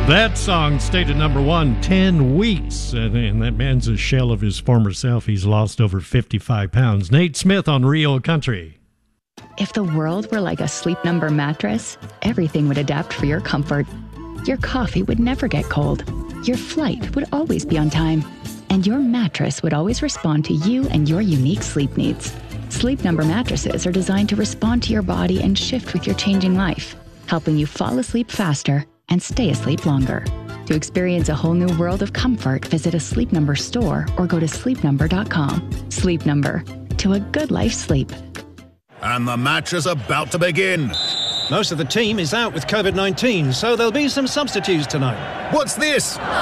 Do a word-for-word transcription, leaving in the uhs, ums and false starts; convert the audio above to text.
That song stayed at number one ten weeks, and, and that man's a shell of his former self. He's lost over fifty-five pounds. Nate Smith on Real Country. If the world were like a Sleep Number mattress, everything would adapt for your comfort. Your coffee would never get cold. Your flight would always be on time. And your mattress would always respond to you and your unique sleep needs. Sleep Number mattresses are designed to respond to your body and shift with your changing life, helping you fall asleep faster and stay asleep longer. To experience a whole new world of comfort, visit a Sleep Number store or go to sleep number dot com. Sleep Number. To a good life sleep. And the match is about to begin. Most of the team is out with COVID nineteen, so there'll be some substitutes tonight. What's this?